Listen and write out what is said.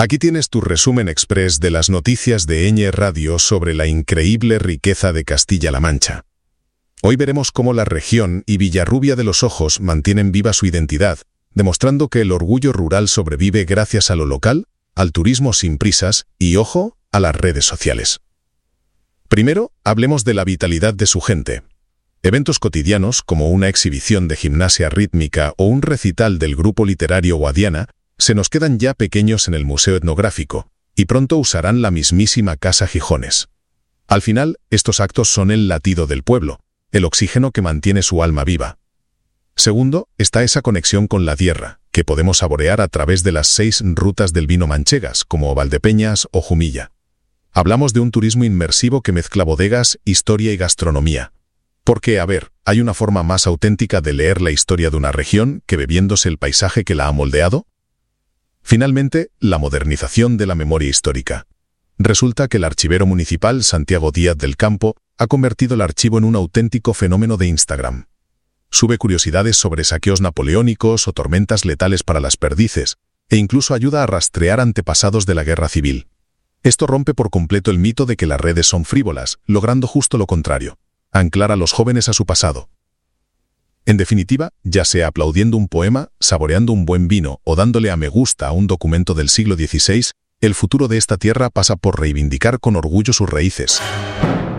Aquí tienes tu resumen express de las noticias de Ñ Radio sobre la increíble riqueza de Castilla-La Mancha. Hoy veremos cómo la región y Villarrubia de los Ojos mantienen viva su identidad, demostrando que el orgullo rural sobrevive gracias a lo local, al turismo sin prisas y, ojo, a las redes sociales. Primero, hablemos de la vitalidad de su gente. Eventos cotidianos, como una exhibición de gimnasia rítmica o un recital del grupo literario Guadiana, se nos quedan ya pequeños en el Museo Etnográfico, y pronto usarán la mismísima Casa Gijones. Al final, estos actos son el latido del pueblo, el oxígeno que mantiene su alma viva. Segundo, está esa conexión con la tierra, que podemos saborear a través de las 6 rutas del vino manchegas, como Valdepeñas o Jumilla. Hablamos de un turismo inmersivo que mezcla bodegas, historia y gastronomía. Porque, a ver, ¿hay una forma más auténtica de leer la historia de una región que bebiéndose el paisaje que la ha moldeado? Finalmente, la modernización de la memoria histórica. Resulta que el archivero municipal Santiago Díaz del Campo ha convertido el archivo en un auténtico fenómeno de Instagram. Sube curiosidades sobre saqueos napoleónicos o tormentas letales para las perdices, e incluso ayuda a rastrear antepasados de la guerra civil. Esto rompe por completo el mito de que las redes son frívolas, logrando justo lo contrario: anclar a los jóvenes a su pasado. En definitiva, ya sea aplaudiendo un poema, saboreando un buen vino o dándole a me gusta a un documento del siglo XVI, el futuro de esta tierra pasa por reivindicar con orgullo sus raíces.